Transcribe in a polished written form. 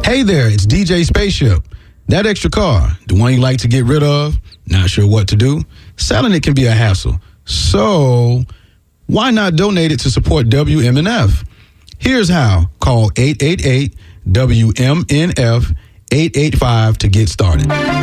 Hey there, it's DJ Spaceship. That extra car, the one you like to get rid of, not sure what to do, selling it can be a hassle. So why not donate it to support WMNF? Here's how. Call 888-WMNF 885 to get started.